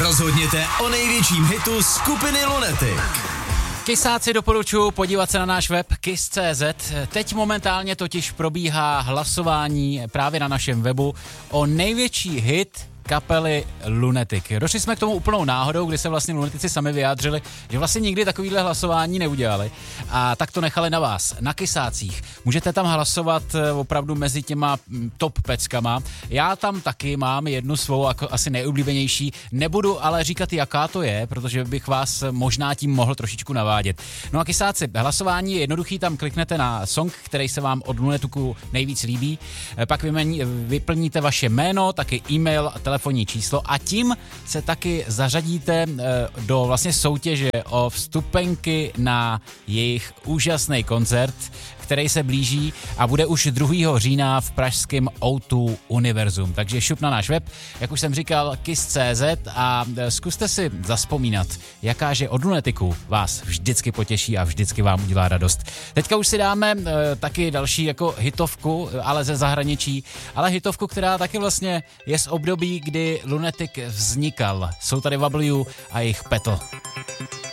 Rozhodněte o největším hitu skupiny Lunatic. Kysáci doporučuji podívat se na náš web kiss.cz. Teď momentálně totiž probíhá hlasování právě na našem webu o největší hit kapely Lunatic. Došli jsme k tomu úplnou náhodou, kdy se vlastně Lunatici sami vyjádřili, že vlastně nikdy takovýhle hlasování neudělali a tak to nechali na vás, na Kysácích. Můžete tam hlasovat opravdu mezi těma top peckama. Já tam taky mám jednu svou asi nejoblíbenější, nebudu ale říkat, jaká to je, protože bych vás možná tím mohl trošičku navádět. No a Kysáci, hlasování je jednoduchý, tam kliknete na song, který se vám od Lunaticu nejvíc líbí, pak vyplníte vaše jméno, taky e-mail a telefonní číslo a tím se taky zařadíte do vlastně soutěže o vstupenky na jejich úžasný koncert, který se blíží a bude už 2. října v pražském O2 Univerzum. Takže šup na náš web, jak už jsem říkal, kiss.cz a zkuste si zavzpomínat, jakáže od Lunaticu vás vždycky potěší a vždycky vám udělá radost. Teďka už si dáme taky další jako hitovku, ale ze zahraničí, ale hitovku, která taky vlastně je z období, kdy Lunatic vznikal. Jsou tady W a jejich Petal.